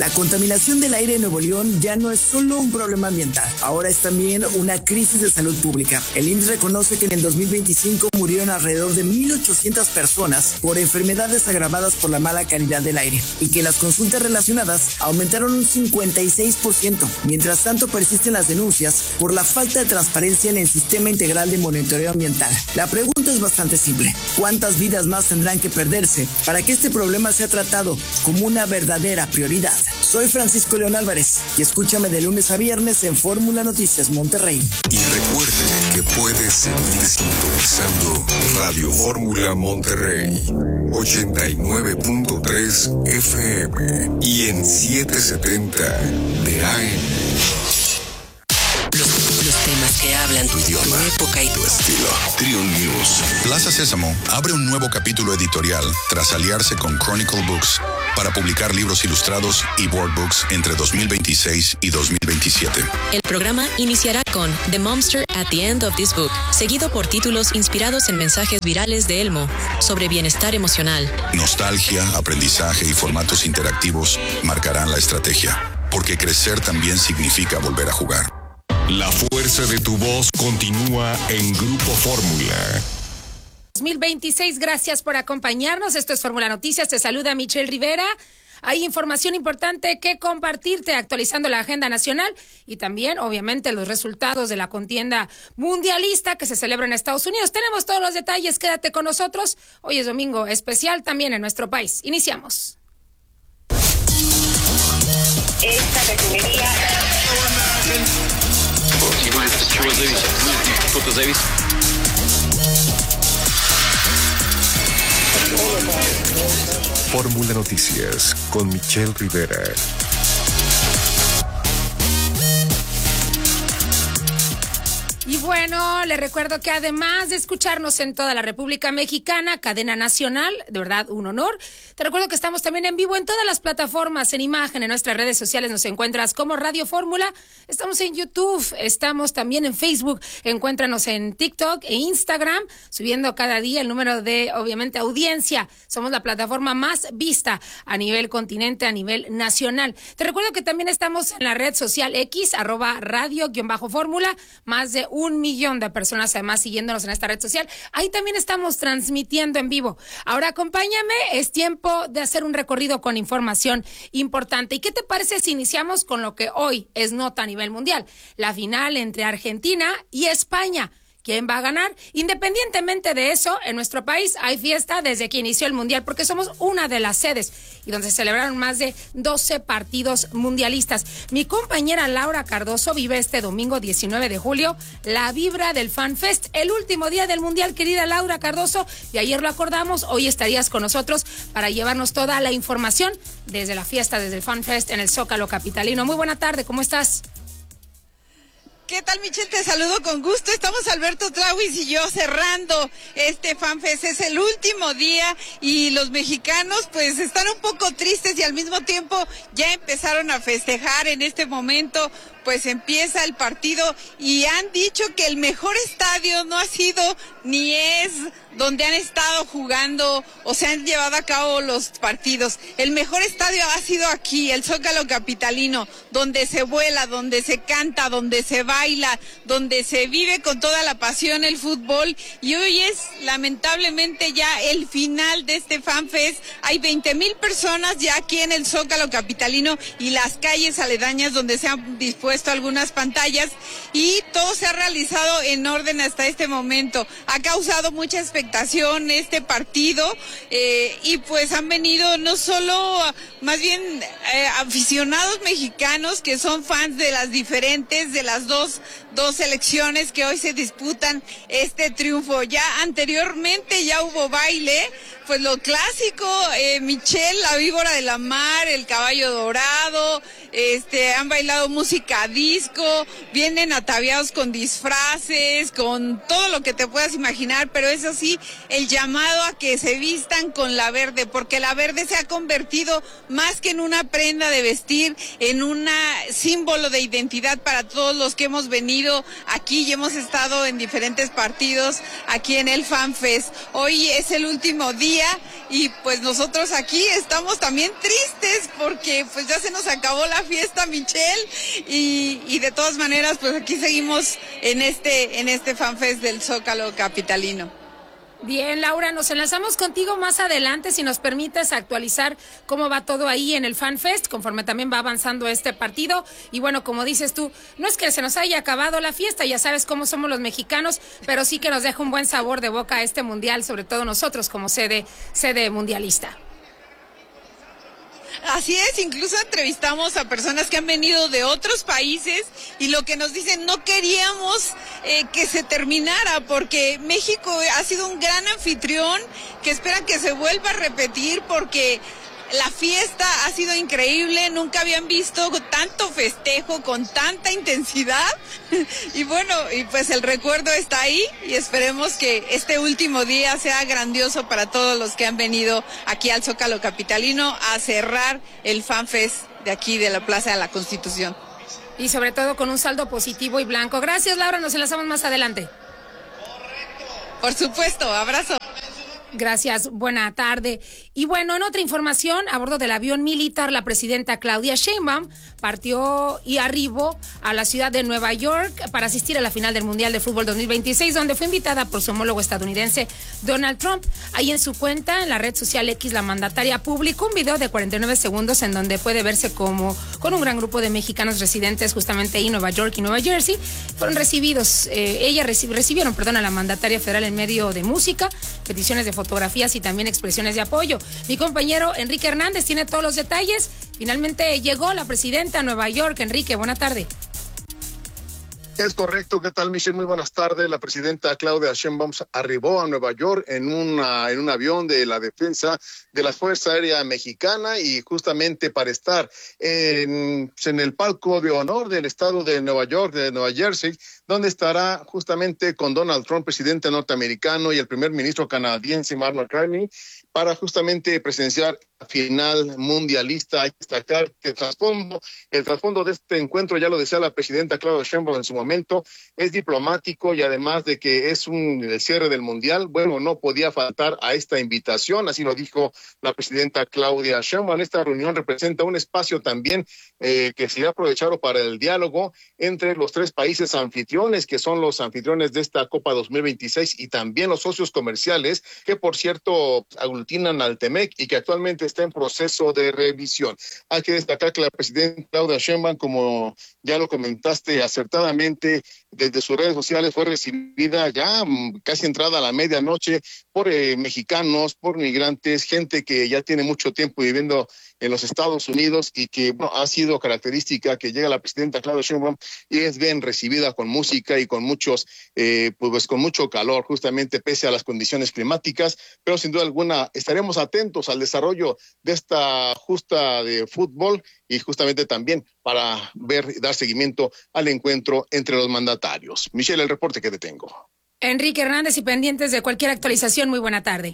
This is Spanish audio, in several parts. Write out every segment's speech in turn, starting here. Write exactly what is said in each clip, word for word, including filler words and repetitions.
La contaminación del aire en Nuevo León ya no es solo un problema ambiental, ahora es también una crisis de salud pública. El I M S S reconoce que en el dos mil veinticinco murieron alrededor de mil ochocientas personas por enfermedades agravadas por la mala calidad del aire y que las consultas relacionadas aumentaron un cincuenta y seis por ciento. Mientras tanto, persisten las denuncias por la falta de transparencia en el sistema integral de monitoreo ambiental. La pregunta es bastante simple: ¿cuántas vidas más tendrán que perderse para que este problema sea tratado como una verdadera prioridad? Soy Francisco León Álvarez y escúchame de lunes a viernes en Fórmula Noticias Monterrey. Y recuerde que puedes seguir sintonizando Radio Fórmula Monterrey ochenta y nueve punto tres F M y en setecientos setenta de A M. Los, los temas que hablan tu idioma, tu época y tu estilo. Trio News. Plaza Sésamo abre un nuevo capítulo editorial tras aliarse con Chronicle Books para publicar libros ilustrados y workbooks entre dos mil veintiséis y dos mil veintisiete. El programa iniciará con The Monster at the End of This Book, seguido por títulos inspirados en mensajes virales de Elmo sobre bienestar emocional. Nostalgia, aprendizaje y formatos interactivos marcarán la estrategia, porque crecer también significa volver a jugar. La fuerza de tu voz continúa en Grupo Fórmula. dos mil veintiséis, gracias por acompañarnos. Esto es Fórmula Noticias. Te saluda Michelle Rivera. Hay información importante que compartirte, actualizando la agenda nacional y también, obviamente, los resultados de la contienda mundialista que se celebra en Estados Unidos. Tenemos todos los detalles. Quédate con nosotros. Hoy es domingo especial también en nuestro país. Iniciamos. Esta refinería... Fórmula Noticias con Michelle Rivera. Y bueno, les recuerdo que además de escucharnos en toda la República Mexicana, cadena nacional, de verdad un honor, te recuerdo que estamos también en vivo en todas las plataformas, en imagen, en nuestras redes sociales nos encuentras como Radio Fórmula, estamos en YouTube, estamos también en Facebook, encuéntranos en TikTok e Instagram, subiendo cada día el número de, obviamente, audiencia. Somos la plataforma más vista a nivel continente, a nivel nacional. Te recuerdo que también estamos en la red social X, arroba radio-fórmula, más de un millón de personas además siguiéndonos en esta red social. Ahí también estamos transmitiendo en vivo. Ahora acompáñame, es tiempo de hacer un recorrido con información importante. ¿Y qué te parece si iniciamos con lo que hoy es nota a nivel mundial? La final entre Argentina y España. ¿Quién va a ganar? Independientemente de eso, en nuestro país hay fiesta desde que inició el Mundial, porque somos una de las sedes y donde se celebraron más de doce partidos mundialistas. Mi compañera Laura Cardoso vive este domingo diecinueve de julio la vibra del Fan Fest, el último día del Mundial, querida Laura Cardoso, y ayer lo acordamos, hoy estarías con nosotros para llevarnos toda la información desde la fiesta, desde el Fan Fest en el Zócalo capitalino. Muy buena tarde, ¿cómo estás? ¿Qué tal, Michelle? Te saludo con gusto. Estamos Alberto Trawis y yo cerrando este FanFest. Es el último día y los mexicanos pues están un poco tristes y al mismo tiempo ya empezaron a festejar. En este momento pues empieza el partido y han dicho que el mejor estadio no ha sido ni es donde han estado jugando o se han llevado a cabo los partidos. El mejor estadio ha sido aquí, el Zócalo capitalino, donde se vuela, donde se canta, donde se baila, donde se vive con toda la pasión el fútbol. Y hoy es lamentablemente ya el final de este FanFest. Hay veinte mil personas ya aquí en el Zócalo capitalino y las calles aledañas donde se han dispuesto algunas pantallas y todo se ha realizado en orden hasta este momento. Ha causado mucha expectación este partido eh, y pues han venido no solo más bien eh, aficionados mexicanos que son fans de las diferentes, de las dos, dos selecciones que hoy se disputan este triunfo. Ya anteriormente ya hubo baile, pues lo clásico, eh, Michelle, la víbora de la mar, el caballo dorado, este, han bailado música disco, vienen ataviados con disfraces, con todo lo que te puedas imaginar, pero eso sí, el llamado a que se vistan con la verde, porque la verde se ha convertido más que en una prenda de vestir, en un símbolo de identidad para todos los que hemos venido aquí y hemos estado en diferentes partidos aquí en el FanFest. Hoy es el último día y pues nosotros aquí estamos también tristes porque pues ya se nos acabó la fiesta, Michelle, y, y de todas maneras pues aquí seguimos en este, en este FanFest del Zócalo capitalino. Bien, Laura, nos enlazamos contigo más adelante si nos permites actualizar cómo va todo ahí en el FanFest, conforme también va avanzando este partido. Y bueno, como dices tú, no es que se nos haya acabado la fiesta, ya sabes cómo somos los mexicanos, pero sí que nos deja un buen sabor de boca a este mundial, sobre todo nosotros como sede, sede mundialista. Así es, incluso entrevistamos a personas que han venido de otros países y lo que nos dicen, no queríamos eh, que se terminara porque México ha sido un gran anfitrión que esperan que se vuelva a repetir porque la fiesta ha sido increíble, nunca habían visto tanto festejo con tanta intensidad y bueno, y pues el recuerdo está ahí y esperemos que este último día sea grandioso para todos los que han venido aquí al Zócalo capitalino a cerrar el FanFest de aquí de la Plaza de la Constitución. Y sobre todo con un saldo positivo y blanco. Gracias, Laura, nos enlazamos más adelante. Por supuesto, abrazo. Gracias, buena tarde. Y bueno, en otra información, a bordo del avión militar, la presidenta Claudia Sheinbaum partió y arribó a la ciudad de Nueva York para asistir a la final del Mundial de Fútbol dos mil veintiséis, donde fue invitada por su homólogo estadounidense Donald Trump. Ahí en su cuenta, en la red social X, la mandataria publicó un video de cuarenta y nueve segundos en donde puede verse como con un gran grupo de mexicanos residentes justamente ahí en Nueva York y Nueva Jersey. Fueron recibidos, eh, ella reci- recibieron, perdón, a la mandataria federal en medio de música, peticiones de fotografías y también expresiones de apoyo. Mi compañero Enrique Hernández tiene todos los detalles. Finalmente llegó la presidenta a Nueva York. Enrique, buena tarde. Es correcto. ¿Qué tal, Michelle? Muy buenas tardes. La presidenta Claudia Sheinbaum arribó a Nueva York en, una, en un avión de la defensa de la Fuerza Aérea Mexicana y justamente para estar en, en el palco de honor del estado de Nueva York, de Nueva Jersey, donde estará justamente con Donald Trump, presidente norteamericano, y el primer ministro canadiense, Mark Carney, para justamente presenciar la final mundialista. Hay que destacar que el trasfondo, el trasfondo de este encuentro, ya lo decía la presidenta Claudia Sheinbaum en su momento, es diplomático y además de que es un el cierre del mundial, bueno, no podía faltar a esta invitación, así lo dijo la presidenta Claudia Sheinbaum. Esta reunión representa un espacio también eh, que se ha aprovechado para el diálogo entre los tres países anfitriones, que son los anfitriones de esta Copa dos mil veintiséis y también los socios comerciales, que por cierto aglutinan al Temec y que actualmente está en proceso de revisión. Hay que destacar que la presidenta Claudia Sheinbaum, como ya lo comentaste acertadamente, desde sus redes sociales fue recibida ya casi entrada a la medianoche por eh, mexicanos, por migrantes, gente que ya tiene mucho tiempo viviendo en los Estados Unidos y que bueno, ha sido característica que llega la presidenta Claudia Sheinbaum y es bien recibida con música y con muchos, eh, pues con mucho calor, justamente pese a las condiciones climáticas, pero sin duda alguna estaremos atentos al desarrollo de esta justa de fútbol y justamente también para ver y dar seguimiento al encuentro entre los mandatarios. Michelle, el reporte que te tengo. Enrique Hernández, y pendientes de cualquier actualización, muy buena tarde.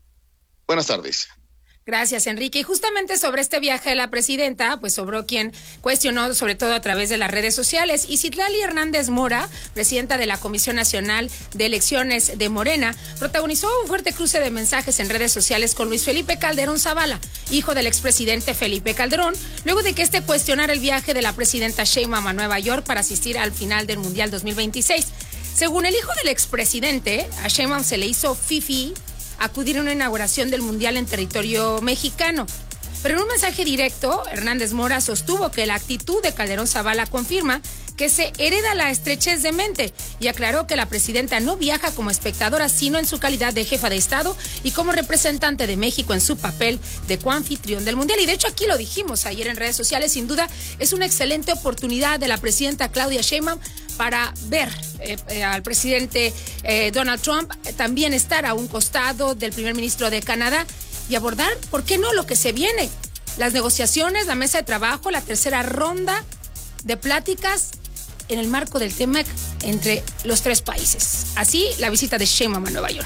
Buenas tardes. Gracias, Enrique. Y justamente sobre este viaje de la presidenta, pues sobró quien cuestionó, sobre todo a través de las redes sociales. Y Citlali Hernández Mora, presidenta de la Comisión Nacional de Elecciones de Morena, protagonizó un fuerte cruce de mensajes en redes sociales con Luis Felipe Calderón Zavala, hijo del expresidente Felipe Calderón, luego de que este cuestionara el viaje de la presidenta Sheinbaum a Nueva York para asistir al final del Mundial dos mil veintiséis. Según el hijo del expresidente, a Sheinbaum se le hizo fifi acudir a una inauguración del Mundial en territorio mexicano. Pero en un mensaje directo, Hernández Mora sostuvo que la actitud de Calderón Zavala confirma que se hereda la estrechez de mente y aclaró que la presidenta no viaja como espectadora, sino en su calidad de jefa de Estado y como representante de México en su papel de coanfitrión del Mundial. Y de hecho aquí lo dijimos ayer en redes sociales, sin duda es una excelente oportunidad de la presidenta Claudia Sheinbaum para ver eh, eh, al presidente eh, Donald Trump, eh, también estar a un costado del primer ministro de Canadá y abordar, ¿por qué no?, lo que se viene. las negociaciones, la mesa de trabajo, la tercera ronda de pláticas en el marco del T M E C entre los tres países. Así, la visita de Sheinbaum a Nueva York.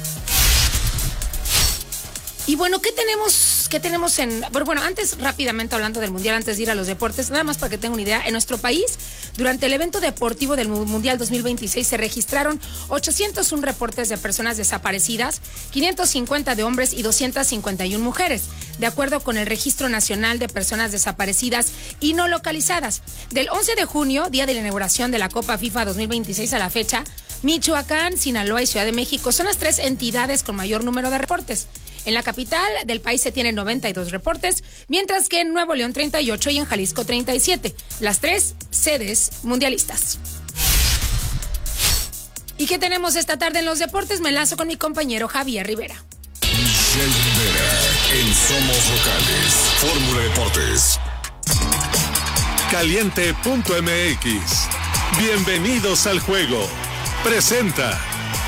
Y bueno, ¿qué tenemos, qué tenemos en...? Bueno, bueno, antes, rápidamente hablando del Mundial, antes de ir a los deportes, nada más para que tengan una idea, en nuestro país, durante el evento deportivo del Mundial dos mil veintiséis, se registraron ochocientos uno reportes de personas desaparecidas, quinientos cincuenta de hombres y doscientas cincuenta y una mujeres, de acuerdo con el Registro Nacional de Personas Desaparecidas y No Localizadas. Del once de junio, día de la inauguración de la Copa FIFA dos mil veintiséis a la fecha, Michoacán, Sinaloa y Ciudad de México son las tres entidades con mayor número de reportes. En la capital del país se tienen noventa y dos reportes, mientras que en Nuevo León treinta y ocho y en Jalisco treinta y siete, las tres sedes mundialistas. ¿Y qué tenemos esta tarde en los deportes? Me enlazo con mi compañero Javier Rivera. Michelle Rivera en Somos Locales, Fórmula Deportes. Caliente punto M X. Bienvenidos al juego. Presenta.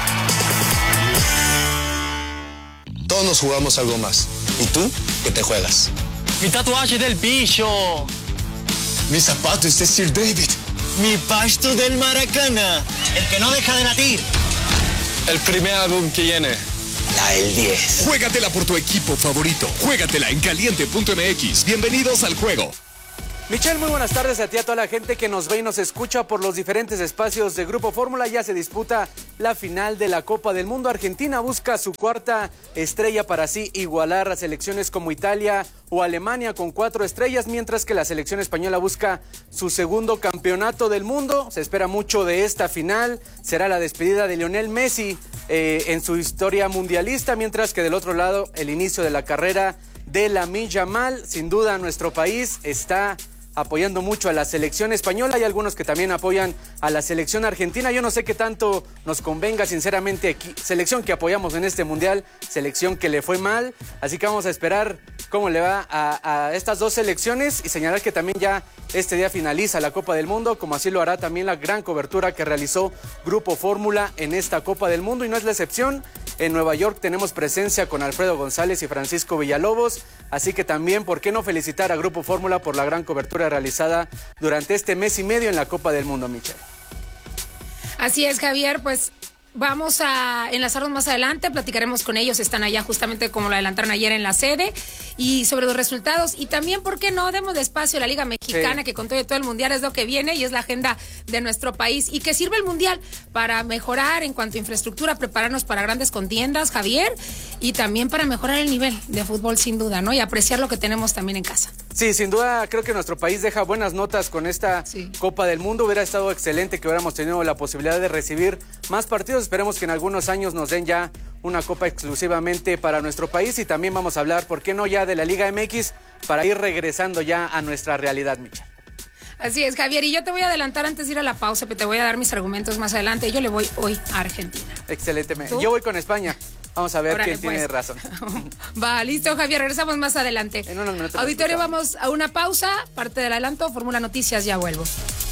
Todos nos jugamos algo más. ¿Y tú? ¿Qué te juegas? Mi tatuaje del bicho. Mis zapatos de Sir David. Mi pasto del Maracana. El que no deja de latir. El primer álbum que viene. La El diez. Juégatela por tu equipo favorito. Juégatela en Caliente punto M X. Bienvenidos al juego. Michelle, muy buenas tardes a ti, a toda la gente que nos ve y nos escucha por los diferentes espacios de Grupo Fórmula. Ya se disputa la final de la Copa del Mundo. Argentina busca su cuarta estrella para así igualar a selecciones como Italia o Alemania con cuatro estrellas, mientras que la selección española busca su segundo campeonato del mundo. Se espera mucho de esta final. Será la despedida de Lionel Messi eh, en su historia mundialista, mientras que del otro lado el inicio de la carrera de Lamine Yamal. Sin duda nuestro país está apoyando mucho a la selección española. Hay algunos que también apoyan a la selección argentina. Yo no sé qué tanto nos convenga, sinceramente, aquí, selección que apoyamos en este mundial, selección que le fue mal, así que vamos a esperar cómo le va a, a estas dos selecciones y señalar que también ya este día finaliza la Copa del Mundo, como así lo hará también la gran cobertura que realizó Grupo Fórmula en esta Copa del Mundo, y no es la excepción. En Nueva York tenemos presencia con Alfredo González y Francisco Villalobos, así que también, ¿por qué no felicitar a Grupo Fórmula por la gran cobertura realizada durante este mes y medio en la Copa del Mundo, Michelle? Así es, Javier, pues vamos a enlazarnos más adelante, platicaremos con ellos, están allá justamente como lo adelantaron ayer en la sede, y sobre los resultados, y también, ¿por qué no? Demos de espacio a la Liga Mexicana, sí, que con todo, todo el Mundial es lo que viene y es la agenda de nuestro país, y que sirve el Mundial para mejorar en cuanto a infraestructura, prepararnos para grandes contiendas, Javier, y también para mejorar el nivel de fútbol, sin duda, ¿no? Y apreciar lo que tenemos también en casa. Sí, sin duda, creo que nuestro país deja buenas notas con esta sí. Copa del Mundo. Hubiera estado excelente que hubiéramos tenido la posibilidad de recibir más partidos. Esperemos que en algunos años nos den ya una copa exclusivamente para nuestro país, y también vamos a hablar, ¿por qué no ya de la Liga M X para ir regresando ya a nuestra realidad, Michelle? Así es, Javier, y yo te voy a adelantar antes de ir a la pausa, pero te voy a dar mis argumentos más adelante. Yo le voy hoy a Argentina. Excelente, yo voy con España. Vamos a ver Órale, quién pues. tiene razón. Va, listo, Javier, regresamos más adelante. En unos minutos. Auditorio, vamos a una pausa, parte del adelanto, Fórmula Noticias, ya vuelvo.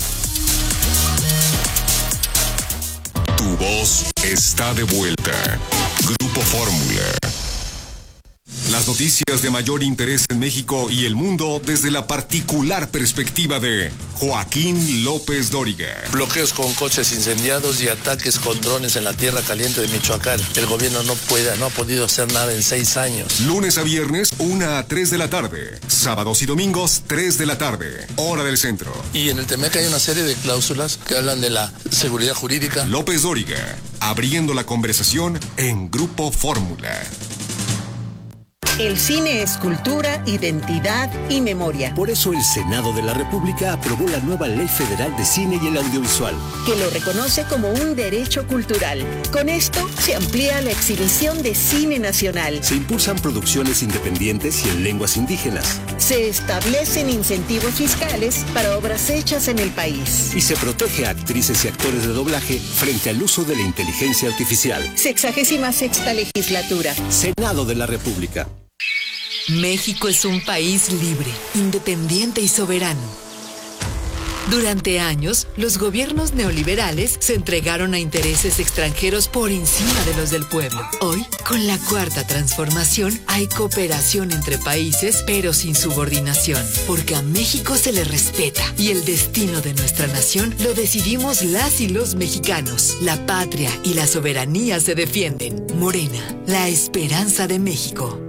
Tu voz está de vuelta. Grupo Fórmula. Las noticias de mayor interés en México y el mundo desde la particular perspectiva de Joaquín López Dóriga. Bloqueos con coches incendiados y ataques con drones en la tierra caliente de Michoacán. El gobierno no puede, no ha podido hacer nada en seis años. Lunes a viernes, una a tres de la tarde. Sábados y domingos, tres de la tarde. Hora del centro. Y en el T M E C hay una serie de cláusulas que hablan de la seguridad jurídica. López Dóriga, abriendo la conversación en Grupo Fórmula. El cine es cultura, identidad y memoria. Por eso el Senado de la República aprobó la nueva Ley Federal de Cine y el Audiovisual, que lo reconoce como un derecho cultural. Con esto se amplía la exhibición de cine nacional. Se impulsan producciones independientes y en lenguas indígenas. Se establecen incentivos fiscales para obras hechas en el país. Y se protege a actrices y actores de doblaje frente al uso de la inteligencia artificial. Sexagésima sexta legislatura. Senado de la República. México es un país libre, independiente y soberano. Durante años, los gobiernos neoliberales se entregaron a intereses extranjeros por encima de los del pueblo. Hoy, con la Cuarta Transformación, hay cooperación entre países, pero sin subordinación, porque a México se le respeta y el destino de nuestra nación lo decidimos las y los mexicanos. La patria y la soberanía se defienden. Morena, la esperanza de México.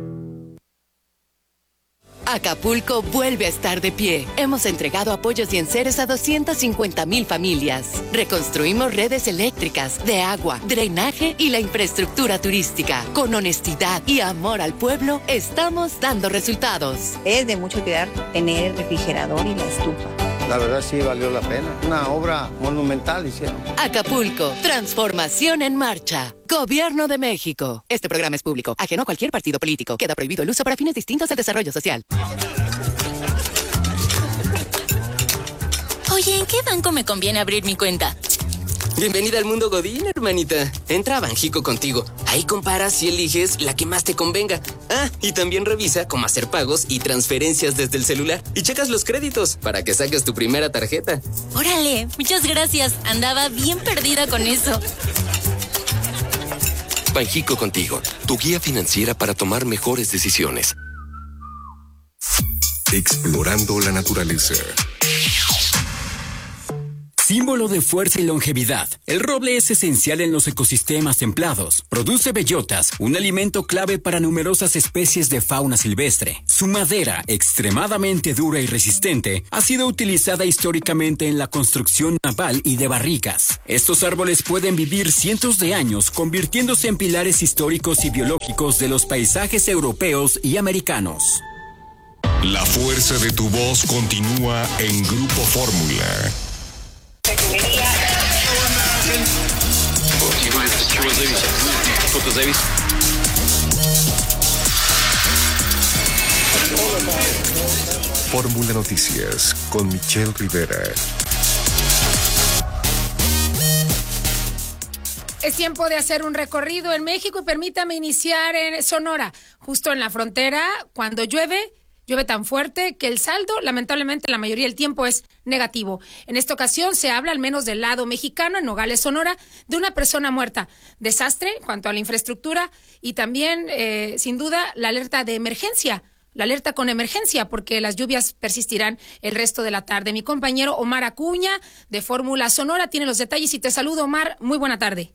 Acapulco vuelve a estar de pie. Hemos entregado apoyos y enseres a doscientas cincuenta mil familias. Reconstruimos redes eléctricas, de agua, drenaje y la infraestructura turística. Con honestidad y amor al pueblo, estamos dando resultados. Es de mucho cuidar tener el refrigerador y la estufa. La verdad sí valió la pena. Una obra monumental hicieron. Acapulco, transformación en marcha. Gobierno de México. Este programa es público, ajeno a cualquier partido político. Queda prohibido el uso para fines distintos al desarrollo social. Oye, ¿en qué banco me conviene abrir mi cuenta? Bienvenida al mundo Godín, hermanita. Entra a Banjico Contigo. Ahí comparas y eliges la que más te convenga. Ah, y también revisa cómo hacer pagos y transferencias desde el celular. Y checas los créditos para que saques tu primera tarjeta. Órale, muchas gracias. Andaba bien perdida con eso. Banjico Contigo, tu guía financiera para tomar mejores decisiones. Explorando la naturaleza. Símbolo de fuerza y longevidad, el roble es esencial en los ecosistemas templados. Produce bellotas, un alimento clave para numerosas especies de fauna silvestre. Su madera, extremadamente dura y resistente, ha sido utilizada históricamente en la construcción naval y de barricas. Estos árboles pueden vivir cientos de años, convirtiéndose en pilares históricos y biológicos de los paisajes europeos y americanos. La fuerza de tu voz continúa en Grupo Fórmula. Fórmula Noticias con Michelle Rivera. Es tiempo de hacer un recorrido en México y permítame iniciar en Sonora, justo en la frontera. Cuando llueve, llueve tan fuerte que el saldo, lamentablemente, la mayoría del tiempo es negativo. En esta ocasión se habla, al menos del lado mexicano, en Nogales, Sonora, de una persona muerta. Desastre en cuanto a la infraestructura y también, eh, sin duda, la alerta de emergencia. La alerta con emergencia, porque las lluvias persistirán el resto de la tarde. Mi compañero Omar Acuña, de Fórmula Sonora, tiene los detalles y te saludo, Omar. Muy buena tarde.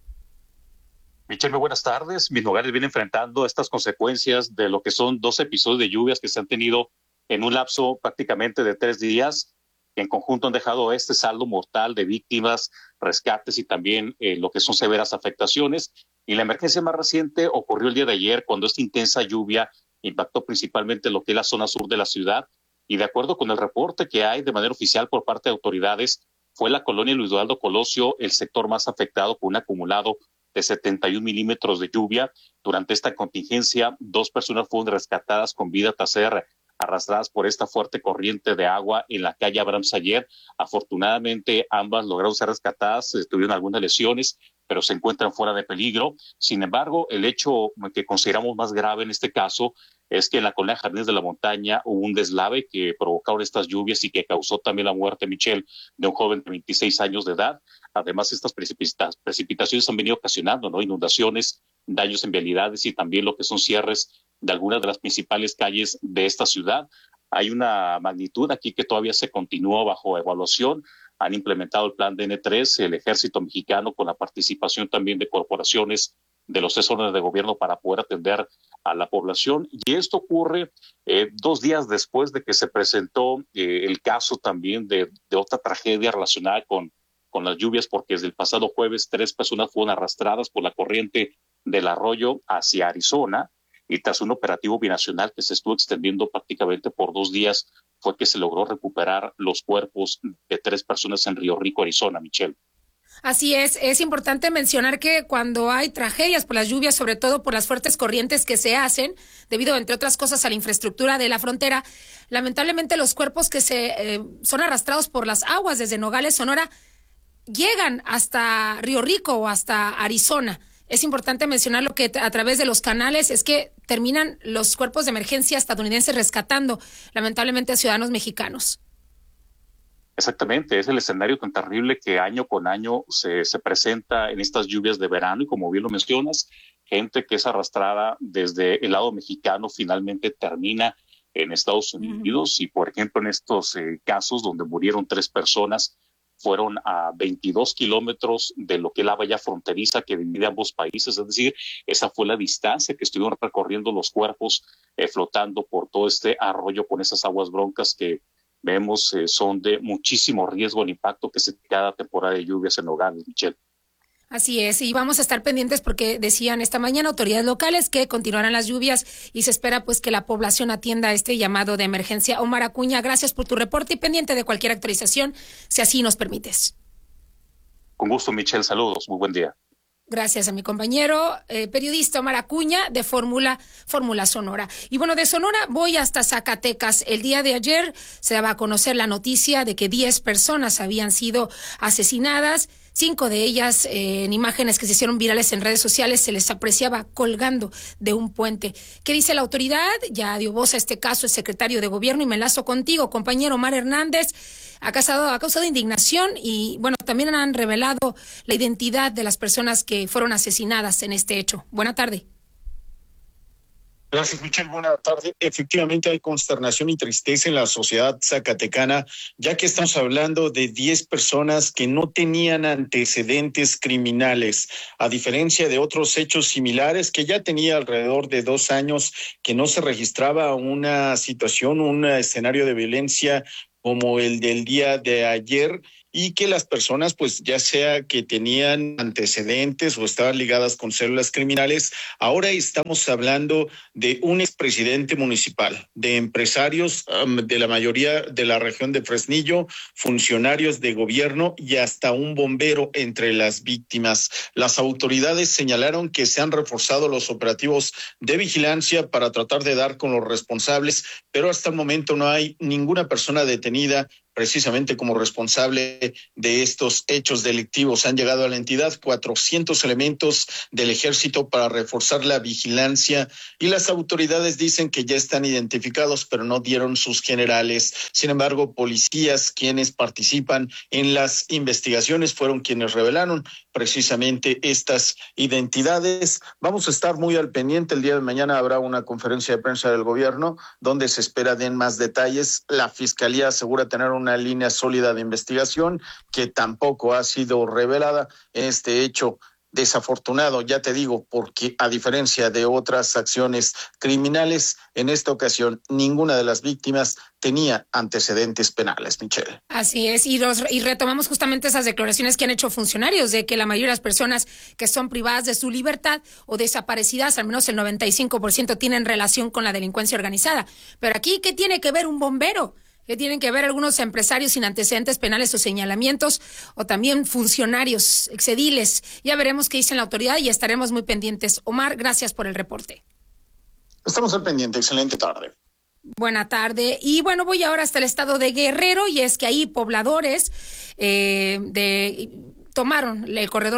Michelle, muy buenas tardes. Mis Nogales viene enfrentando estas consecuencias de lo que son dos episodios de lluvias que se han tenido en un lapso prácticamente de tres días, que en conjunto han dejado este saldo mortal de víctimas, rescates y también eh, lo que son severas afectaciones. Y la emergencia más reciente ocurrió el día de ayer, cuando esta intensa lluvia impactó principalmente lo que es la zona sur de la ciudad. Y de acuerdo con el reporte que hay de manera oficial por parte de autoridades, fue la colonia Luis Eduardo Colosio el sector más afectado, con un acumulado de setenta y un milímetros de lluvia. Durante esta contingencia, dos personas fueron rescatadas con vida tras ser arrastradas por esta fuerte corriente de agua en la calle Abraham Sayer. Afortunadamente, ambas lograron ser rescatadas, tuvieron algunas lesiones, pero se encuentran fuera de peligro. Sin embargo, el hecho que consideramos más grave en este caso es que en la colonia Jardines de la Montaña hubo un deslave que provocaron estas lluvias y que causó también la muerte, Michelle, de un joven de veintiséis años de edad. Además, estas precipita- precipitaciones han venido ocasionando, ¿no?, inundaciones, daños en vialidades y también lo que son cierres de algunas de las principales calles de esta ciudad. Hay una magnitud aquí que todavía se continúa bajo evaluación. Han implementado el plan D N tres, el Ejército Mexicano, con la participación también de corporaciones de los tres órdenes de gobierno para poder atender a la población. Y esto ocurre eh, dos días después de que se presentó eh, el caso también de, de otra tragedia relacionada con, con las lluvias, porque desde el pasado jueves tres personas fueron arrastradas por la corriente del arroyo hacia Arizona, y tras un operativo binacional que se estuvo extendiendo prácticamente por dos días, fue que se logró recuperar los cuerpos de tres personas en Río Rico, Arizona, Michelle. Así es, es importante mencionar que cuando hay tragedias por las lluvias, sobre todo por las fuertes corrientes que se hacen, debido, entre otras cosas, a la infraestructura de la frontera, lamentablemente los cuerpos que se eh, son arrastrados por las aguas desde Nogales, Sonora, llegan hasta Río Rico o hasta Arizona. Es importante mencionar lo que a través de los canales es que terminan los cuerpos de emergencia estadounidenses rescatando, lamentablemente, a ciudadanos mexicanos. Exactamente, es el escenario tan terrible que año con año se, se presenta en estas lluvias de verano y como bien lo mencionas, gente que es arrastrada desde el lado mexicano finalmente termina en Estados Unidos. Uh-huh. Y por ejemplo en estos eh, casos donde murieron tres personas, fueron a veintidós kilómetros de lo que es la valla fronteriza que divide ambos países, es decir, esa fue la distancia que estuvieron recorriendo los cuerpos eh, flotando por todo este arroyo con esas aguas broncas que vemos eh, son de muchísimo riesgo al impacto que se tiene cada temporada de lluvias en Nogales, Michelle. Así es, y vamos a estar pendientes porque decían esta mañana autoridades locales que continuarán las lluvias y se espera pues que la población atienda este llamado de emergencia. Omar Acuña, gracias por tu reporte y pendiente de cualquier actualización, si así nos permites. Con gusto, Michelle, saludos, muy buen día. Gracias a mi compañero eh, periodista Omar Acuña de Fórmula Fórmula Sonora. Y bueno, de Sonora voy hasta Zacatecas. El día de ayer se daba a conocer la noticia de que diez personas habían sido asesinadas. Cinco de ellas, eh, en imágenes que se hicieron virales en redes sociales, se les apreciaba colgando de un puente. ¿Qué dice la autoridad? Ya dio voz a este caso el secretario de Gobierno y me enlazo contigo, compañero Omar Hernández. Ha causado, ha causado indignación y, bueno, también han revelado la identidad de las personas que fueron asesinadas en este hecho. Buena tarde. Gracias, Michelle. Buenas tardes. Efectivamente hay consternación y tristeza en la sociedad zacatecana, ya que estamos hablando de diez personas que no tenían antecedentes criminales, a diferencia de otros hechos similares que ya tenía alrededor de dos años que no se registraba una situación, un escenario de violencia como el del día de ayer, y que las personas, pues ya sea que tenían antecedentes o estaban ligadas con células criminales, ahora estamos hablando de un expresidente municipal, de empresarios um, de la mayoría de la región de Fresnillo, funcionarios de gobierno y hasta un bombero entre las víctimas. Las autoridades señalaron que se han reforzado los operativos de vigilancia para tratar de dar con los responsables, pero hasta el momento no hay ninguna persona detenida precisamente como responsable de estos hechos delictivos. Han llegado a la entidad cuatrocientos elementos del ejército para reforzar la vigilancia y las autoridades dicen que ya están identificados, pero no dieron sus generales. Sin embargo, policías quienes participan en las investigaciones fueron quienes revelaron precisamente estas identidades. Vamos a estar muy al pendiente. El día de mañana habrá una conferencia de prensa del gobierno donde se espera den más detalles. La Fiscalía asegura tener un una línea sólida de investigación que tampoco ha sido revelada. Este hecho desafortunado, ya te digo, porque a diferencia de otras acciones criminales, en esta ocasión ninguna de las víctimas tenía antecedentes penales, Michelle. Así es, y, los, y retomamos justamente esas declaraciones que han hecho funcionarios de que la mayoría de las personas que son privadas de su libertad o desaparecidas, al menos el noventa y cinco por ciento, tienen relación con la delincuencia organizada. Pero aquí, ¿qué tiene que ver un bombero? Que tienen que ver algunos empresarios sin antecedentes penales o señalamientos, o también funcionarios, exediles. Ya veremos qué dice la autoridad y estaremos muy pendientes. Omar, gracias por el reporte. Estamos al pendiente. Excelente tarde. Buena tarde. Y bueno, voy ahora hasta el estado de Guerrero, y es que ahí pobladores eh, de... tomaron el corredor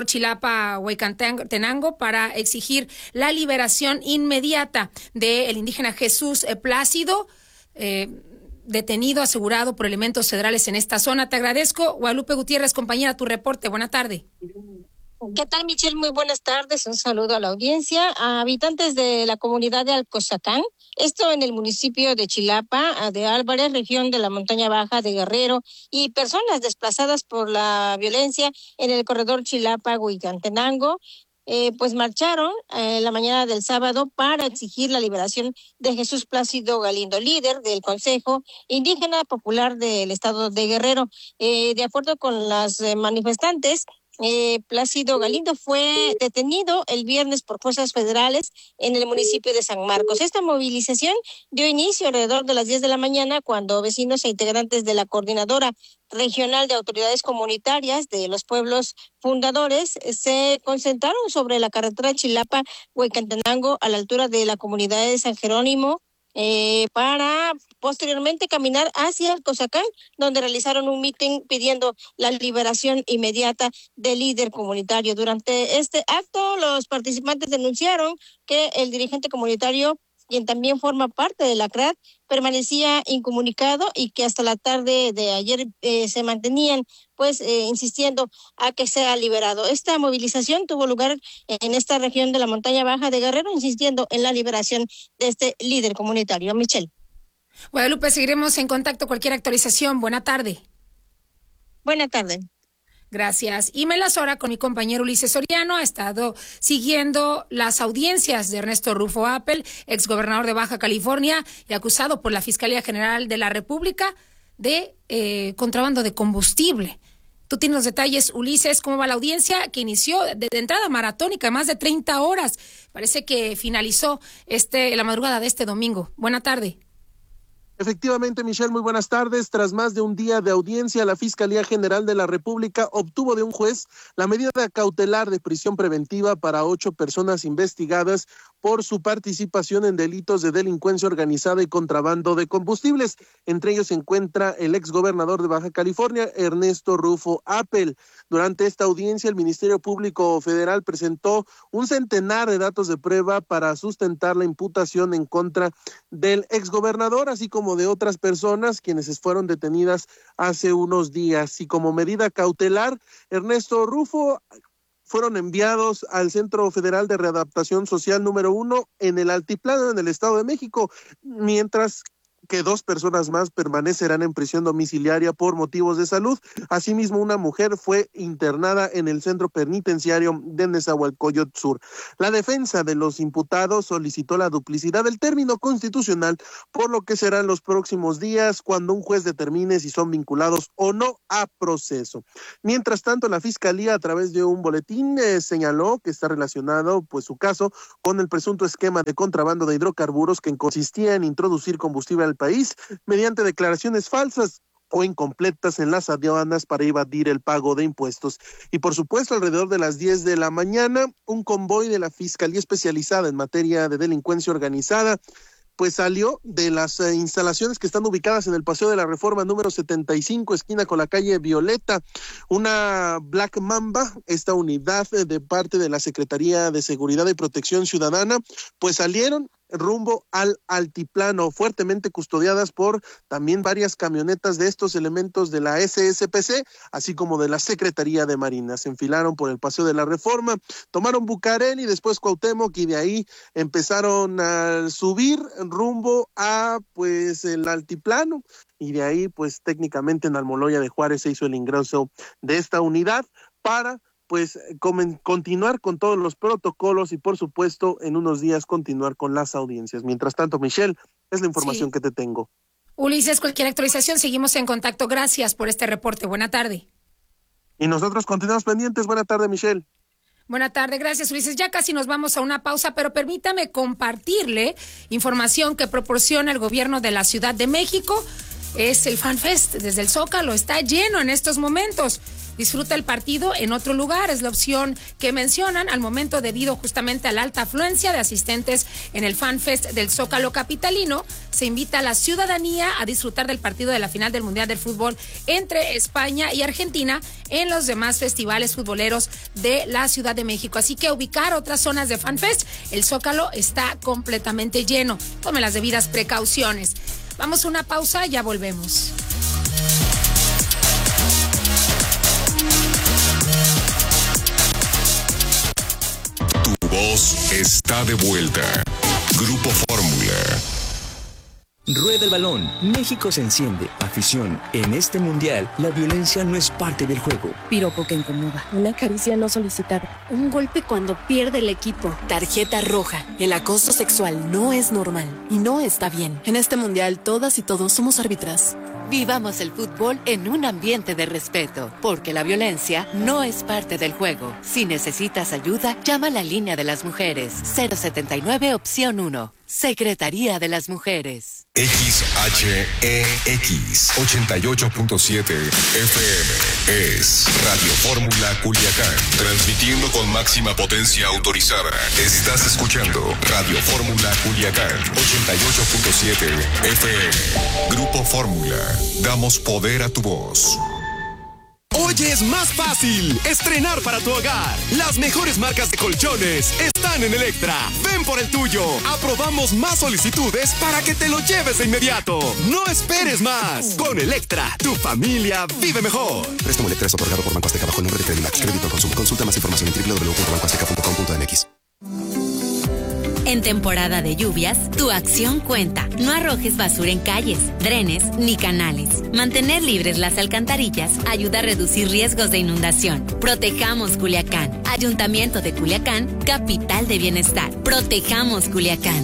Chilapa-Huehuetenango para exigir la liberación inmediata del indígena Jesús Plácido, eh, detenido, asegurado por elementos federales en esta zona. Te agradezco. Guadalupe Gutiérrez, compañera, tu reporte. Buena tarde. ¿Qué tal, Michelle? Muy buenas tardes. Un saludo a la audiencia. A habitantes de la comunidad de Alcozacán, esto en el municipio de Chilapa, de Álvarez, región de la montaña baja de Guerrero, y personas desplazadas por la violencia en el corredor Chilapa-Huehuetenango, Eh, pues marcharon eh, la mañana del sábado para exigir la liberación de Jesús Plácido Galindo, líder del Consejo Indígena Popular del Estado de Guerrero. Eh, de acuerdo con las eh, manifestantes, Eh, Plácido Galindo fue detenido el viernes por fuerzas federales en el municipio de San Marcos. Esta movilización dio inicio alrededor de las diez de la mañana, cuando vecinos e integrantes de la Coordinadora Regional de Autoridades Comunitarias de los Pueblos Fundadores se concentraron sobre la carretera Chilapa-Huehuetenango a la altura de la comunidad de San Jerónimo, Eh, para posteriormente caminar hacia el Cozacán, donde realizaron un mitin pidiendo la liberación inmediata del líder comunitario. Durante este acto, los participantes denunciaron que el dirigente comunitario quien también forma parte de la C R A D, permanecía incomunicado y que hasta la tarde de ayer eh, se mantenían pues eh, insistiendo a que sea liberado. Esta movilización tuvo lugar en esta región de la montaña baja de Guerrero, insistiendo en la liberación de este líder comunitario. Michelle. Guadalupe, seguiremos en contacto. Cualquier actualización. Buena tarde. Buena tarde. Gracias. Y me las hora con mi compañero Ulises Soriano. Ha estado siguiendo las audiencias de Ernesto Rufo Appel, exgobernador de Baja California y acusado por la Fiscalía General de la República de eh, contrabando de combustible. Tú tienes los detalles, Ulises. ¿Cómo va la audiencia que inició de, de entrada maratónica, más de treinta horas? Parece que finalizó este la madrugada de este domingo. Buena tarde. Efectivamente, Michelle, muy buenas tardes. Tras más de un día de audiencia, la Fiscalía General de la República obtuvo de un juez la medida cautelar de prisión preventiva para ocho personas investigadas por su participación en delitos de delincuencia organizada y contrabando de combustibles. Entre ellos se encuentra el exgobernador de Baja California, Ernesto Rufo Appel. Durante esta audiencia, el Ministerio Público Federal presentó un centenar de datos de prueba para sustentar la imputación en contra del exgobernador, así como de otras personas quienes fueron detenidas hace unos días. Y como medida cautelar, Ernesto Rufo fueron enviados al Centro Federal de Readaptación Social número uno en el Altiplano, en el Estado de México, mientras que dos personas más permanecerán en prisión domiciliaria por motivos de salud. Asimismo, una mujer fue internada en el centro penitenciario de Nezahualcóyotl Sur. La defensa de los imputados solicitó la duplicidad del término constitucional, por lo que serán los próximos días cuando un juez determine si son vinculados o no a proceso. Mientras tanto, la Fiscalía, a través de un boletín, eh, señaló que está relacionado, pues, su caso con el presunto esquema de contrabando de hidrocarburos que consistía en introducir combustible al país mediante declaraciones falsas o incompletas en las aduanas para evadir el pago de impuestos. Y por supuesto, alrededor de las diez de la mañana, un convoy de la Fiscalía Especializada en materia de delincuencia organizada pues salió de las eh, instalaciones que están ubicadas en el Paseo de la Reforma número setenta y cinco, esquina con la calle Violeta. Una Black Mamba, esta unidad eh, de parte de la Secretaría de Seguridad y Protección Ciudadana, pues salieron rumbo al altiplano, fuertemente custodiadas por también varias camionetas de estos elementos de la S S P C, así como de la Secretaría de Marina. Se enfilaron por el Paseo de la Reforma, tomaron Bucareli y después Cuauhtémoc, y de ahí empezaron a subir rumbo a pues el altiplano, y de ahí pues técnicamente en Almoloya de Juárez se hizo el ingreso de esta unidad para pues continuar con todos los protocolos y por supuesto en unos días continuar con las audiencias. Mientras tanto, Michelle, es la información sí. que te tengo. Ulises, cualquier actualización, seguimos en contacto. Gracias por este reporte. Buena tarde. Y nosotros continuamos pendientes. Buena tarde, Michelle. Buena tarde, gracias, Ulises. Ya casi nos vamos a una pausa, pero permítame compartirle información que proporciona el gobierno de la Ciudad de México. Es el FanFest desde el Zócalo, está lleno en estos momentos. Disfruta el partido en otro lugar, es la opción que mencionan al momento debido justamente a la alta afluencia de asistentes en el FanFest del Zócalo capitalino. Se invita a la ciudadanía a disfrutar del partido de la final del Mundial del Fútbol entre España y Argentina en los demás festivales futboleros de la Ciudad de México. Así que ubicar otras zonas de FanFest, el Zócalo está completamente lleno. Tome las debidas precauciones. Vamos a una pausa, ya volvemos. Tu voz está de vuelta. Grupo Fórmula. Rueda el balón. México se enciende. Afición. En este mundial, la violencia no es parte del juego. Piropo que incomoda. Una caricia no solicitada. Un golpe cuando pierde el equipo. Tarjeta roja. El acoso sexual no es normal y no está bien. En este mundial, todas y todos somos árbitras. Vivamos el fútbol en un ambiente de respeto, porque la violencia no es parte del juego. Si necesitas ayuda, llama a la línea de las mujeres. cero setenta y nueve, opción uno. Secretaría de las Mujeres. X H E X ochenta y ocho punto siete F M es Radio Fórmula Culiacán, transmitiendo con máxima potencia autorizada. Estás escuchando Radio Fórmula Culiacán ochenta y ocho punto siete F M. Grupo Fórmula, damos poder a tu voz. Hoy es más fácil estrenar para tu hogar. Las mejores marcas de colchones están en Electra. Ven por el tuyo. Aprobamos más solicitudes para que te lo lleves de inmediato. No esperes más. Con Electra, tu familia vive mejor. Préstamo Electra es otorgado por Banco Azteca bajo el nombre de Credimax. Crédito al consumo. Consulta más información en doble u doble u doble u punto banco azteca punto com punto m x. En temporada de lluvias, tu acción cuenta. No arrojes basura en calles, drenes ni canales. Mantener libres las alcantarillas ayuda a reducir riesgos de inundación. Protejamos Culiacán. Ayuntamiento de Culiacán, capital de bienestar. Protejamos Culiacán.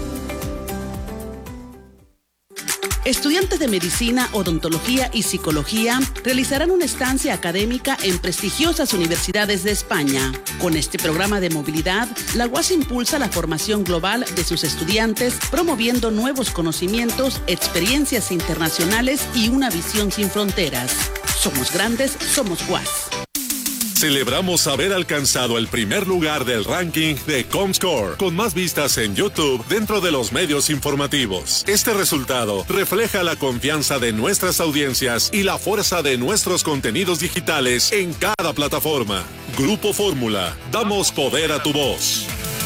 Estudiantes de medicina, odontología y psicología realizarán una estancia académica en prestigiosas universidades de España. Con este programa de movilidad, la U A S impulsa la formación global de sus estudiantes, promoviendo nuevos conocimientos, experiencias internacionales y una visión sin fronteras. Somos grandes, somos U A S. Celebramos haber alcanzado el primer lugar del ranking de Comscore, con más vistas en YouTube dentro de los medios informativos. Este resultado refleja la confianza de nuestras audiencias y la fuerza de nuestros contenidos digitales en cada plataforma. Grupo Fórmula, damos poder a tu voz.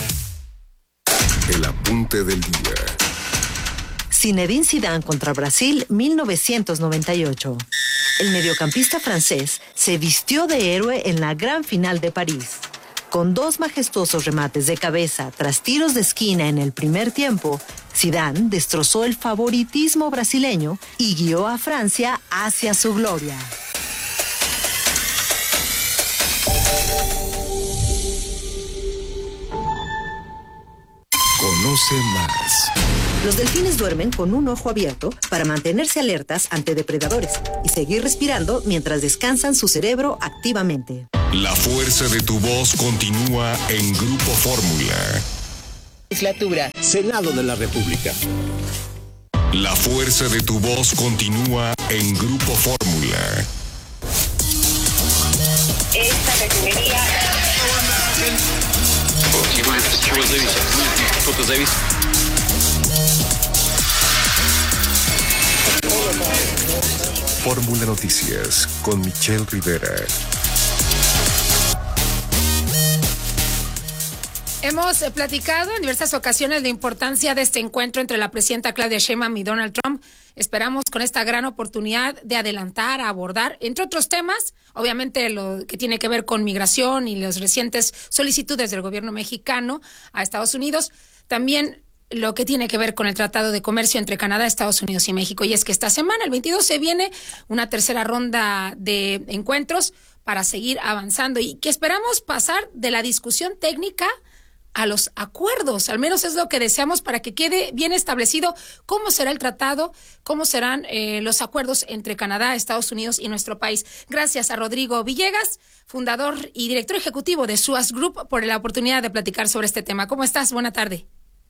El apunte del día. Zinedine Zidane contra Brasil, mil novecientos noventa y ocho. El mediocampista francés se vistió de héroe en la gran final de París. Con dos majestuosos remates de cabeza tras tiros de esquina en el primer tiempo, Zidane destrozó el favoritismo brasileño y guió a Francia hacia su gloria. Conoce más. Los delfines duermen con un ojo abierto para mantenerse alertas ante depredadores y seguir respirando mientras descansan su cerebro activamente. La fuerza de tu voz continúa en Grupo Fórmula. Legislatura. Senado de la República. La fuerza de tu voz continúa en Grupo Fórmula. Esta refinería. Fórmula Noticias con Michelle Rivera. Hemos platicado en diversas ocasiones la importancia de este encuentro entre la presidenta Claudia Sheinbaum y Donald Trump. Esperamos con esta gran oportunidad de adelantar, a abordar, entre otros temas, obviamente lo que tiene que ver con migración y las recientes solicitudes del gobierno mexicano a Estados Unidos, también lo que tiene que ver con el Tratado de Comercio entre Canadá, Estados Unidos y México. Y es que esta semana, el veintidós, se viene una tercera ronda de encuentros para seguir avanzando y que esperamos pasar de la discusión técnica a los acuerdos. Al menos es lo que deseamos para que quede bien establecido cómo será el tratado, cómo serán eh, los acuerdos entre Canadá, Estados Unidos y nuestro país. Gracias a Rodrigo Villegas, fundador y director ejecutivo de Suaz Group, por la oportunidad de platicar sobre este tema. ¿Cómo estás? Buena tarde.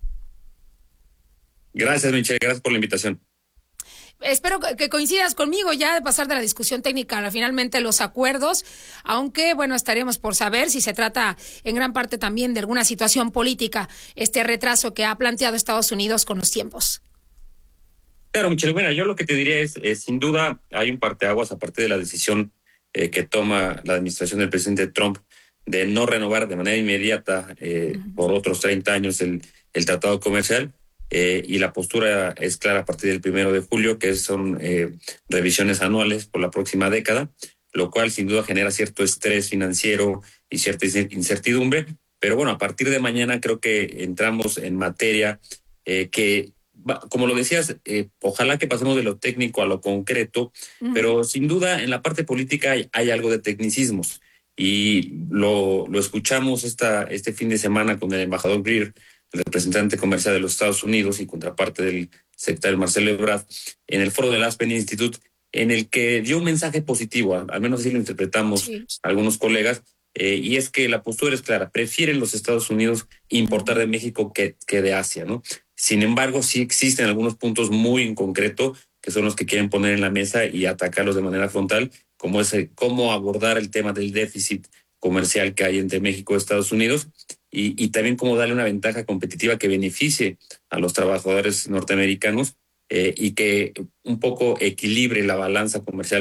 Gracias, Michelle. Gracias por la invitación. Espero que coincidas conmigo ya de pasar de la discusión técnica a finalmente los acuerdos, aunque bueno, estaremos por saber si se trata en gran parte también de alguna situación política, este retraso que ha planteado Estados Unidos con los tiempos. Claro, Michelle, bueno, yo lo que te diría es, eh, sin duda hay un parteaguas a partir de la decisión eh, que toma la administración del presidente Trump de no renovar de manera inmediata eh, uh-huh. por otros treinta años el, el tratado comercial. Eh, y la postura es clara a partir del primero de julio, que son eh, revisiones anuales por la próxima década, lo cual sin duda genera cierto estrés financiero y cierta incertidumbre. Pero bueno, a partir de mañana creo que entramos en materia eh, que, como lo decías, eh, ojalá que pasemos de lo técnico a lo concreto, uh-huh. pero sin duda en la parte política hay, hay algo de tecnicismos. Y lo, lo escuchamos esta, este fin de semana con el embajador Greer, el representante comercial de los Estados Unidos y contraparte del secretario Marcelo Ebrard, en el foro del Aspen Institute, en el que dio un mensaje positivo, al menos así lo interpretamos sí. algunos colegas, eh, y es que la postura es clara: prefieren los Estados Unidos importar de México que, que de Asia, ¿no? Sin embargo, sí existen algunos puntos muy en concreto que son los que quieren poner en la mesa y atacarlos de manera frontal, como es el, cómo abordar el tema del déficit comercial que hay entre México y Estados Unidos, y, y también cómo darle una ventaja competitiva que beneficie a los trabajadores norteamericanos eh, y que un poco equilibre la balanza comercial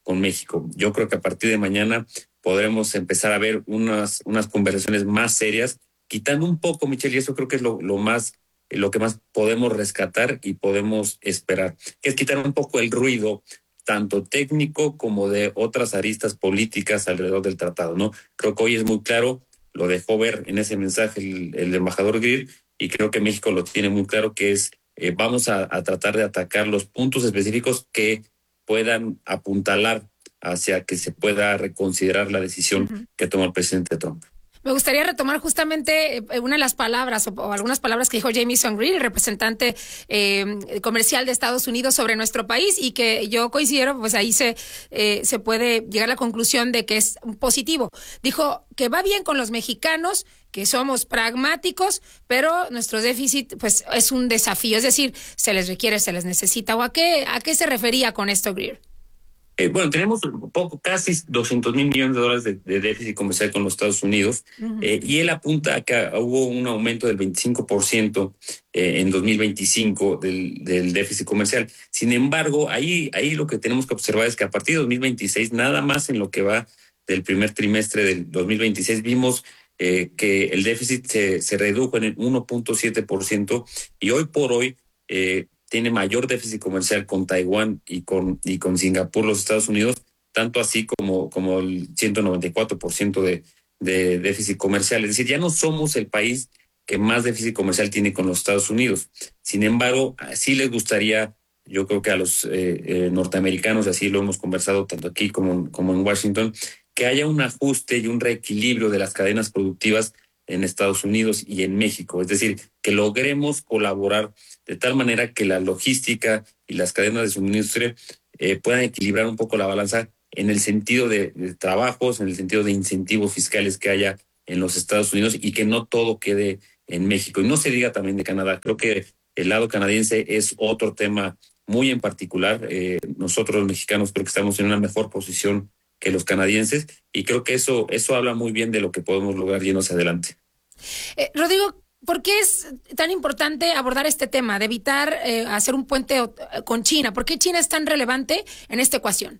con México. Yo creo que a partir de mañana podremos empezar a ver unas, unas conversaciones más serias, quitando un poco, Michelle, y eso creo que es lo, lo más, lo que más podemos rescatar y podemos esperar, que es quitar un poco el ruido, tanto técnico como de otras aristas políticas alrededor del tratado, ¿no? Creo que hoy es muy claro, lo dejó ver en ese mensaje el, el embajador Greer, y creo que México lo tiene muy claro, que es eh, vamos a, a tratar de atacar los puntos específicos que puedan apuntalar hacia que se pueda reconsiderar la decisión uh-huh. que tomó el presidente Trump. Me gustaría retomar justamente una de las palabras o, o algunas palabras que dijo Jamieson Greer, el representante eh, comercial de Estados Unidos sobre nuestro país, y que yo considero, pues ahí se, eh, se puede llegar a la conclusión de que es positivo. Dijo que va bien con los mexicanos, que somos pragmáticos, pero nuestro déficit pues es un desafío, es decir, se les requiere, se les necesita. ¿O a qué, a qué se refería con esto, Greer? Eh, bueno, tenemos un poco, casi doscientos mil millones de dólares de, de déficit comercial con los Estados Unidos, uh-huh. eh, y él apunta a que hubo un aumento del veinticinco por ciento eh, en dos mil veinticinco del, del déficit comercial. Sin embargo, ahí, ahí lo que tenemos que observar es que a partir de dos mil veintiséis, nada más en lo que va del primer trimestre del dos mil veintiséis, vimos eh, que el déficit se, se redujo en el uno punto siete por ciento, y hoy por hoy eh, tiene mayor déficit comercial con Taiwán y con, y con Singapur, los Estados Unidos, tanto así como, como el ciento noventa y cuatro por ciento de, de déficit comercial. Es decir, ya no somos el país que más déficit comercial tiene con los Estados Unidos. Sin embargo, sí les gustaría, yo creo que a los eh, eh, norteamericanos, así lo hemos conversado tanto aquí como, como en Washington, que haya un ajuste y un reequilibrio de las cadenas productivas en Estados Unidos y en México. Es decir, que logremos colaborar de tal manera que la logística y las cadenas de suministro eh, puedan equilibrar un poco la balanza en el sentido de, de trabajos, en el sentido de incentivos fiscales que haya en los Estados Unidos, y que no todo quede en México. Y no se diga también de Canadá. Creo que el lado canadiense es otro tema muy en particular. Eh, nosotros los mexicanos creo que estamos en una mejor posición que los canadienses, y creo que eso, eso habla muy bien de lo que podemos lograr yendo hacia adelante. Eh, Rodrigo, ¿por qué es tan importante abordar este tema de evitar eh, hacer un puente con China? ¿Por qué China es tan relevante en esta ecuación?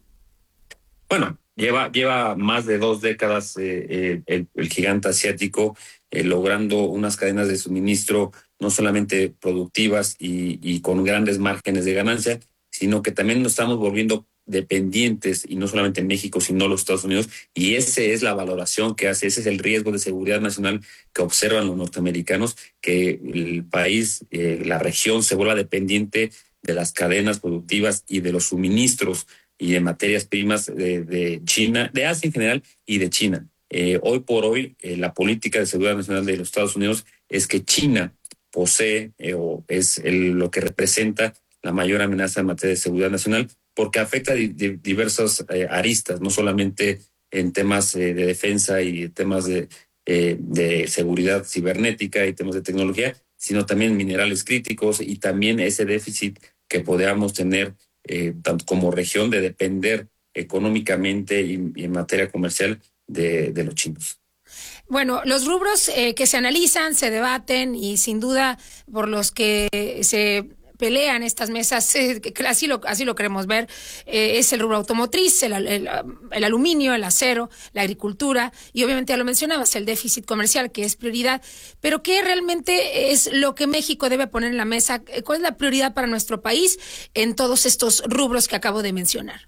Bueno, lleva, lleva más de dos décadas eh, eh, el, el gigante asiático eh, logrando unas cadenas de suministro no solamente productivas y, y con grandes márgenes de ganancia, sino que también nos estamos volviendo dependientes, y no solamente en México, sino los Estados Unidos, y esa es la valoración que hace, ese es el riesgo de seguridad nacional que observan los norteamericanos, que el país, eh, la región se vuelva dependiente de las cadenas productivas y de los suministros y de materias primas de, de China, de Asia en general y de China. Eh, hoy por hoy, eh, la política de seguridad nacional de los Estados Unidos es que China posee eh, o es el, lo que representa la mayor amenaza en materia de seguridad nacional, porque afecta a di- di- diversas eh, aristas, no solamente en temas eh, de defensa y temas de, eh, de seguridad cibernética y temas de tecnología, sino también minerales críticos, y también ese déficit que podamos tener eh, tanto como región de depender económicamente y, y en materia comercial de, de los chinos. Bueno, los rubros eh, que se analizan, se debaten y sin duda por los que se pelean estas mesas, eh, así lo así lo queremos ver, eh, es el rubro automotriz, el, el, el aluminio, el acero, la agricultura, y obviamente ya lo mencionabas, el déficit comercial, que es prioridad. Pero ¿qué realmente es lo que México debe poner en la mesa? ¿Cuál es la prioridad para nuestro país en todos estos rubros que acabo de mencionar?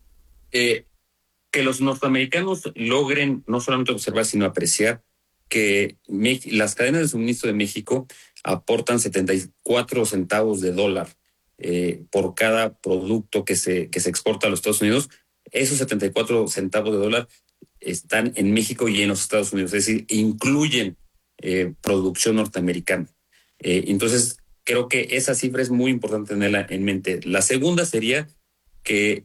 Eh, que los norteamericanos logren no solamente observar, sino apreciar que me, las cadenas de suministro de México aportan setenta y cuatro centavos de dólar eh, por cada producto que se, que se exporta a los Estados Unidos. Esos setenta y cuatro centavos de dólar están en México y en los Estados Unidos, es decir, incluyen eh, producción norteamericana. Eh, entonces, creo que esa cifra es muy importante tenerla en mente. La segunda sería que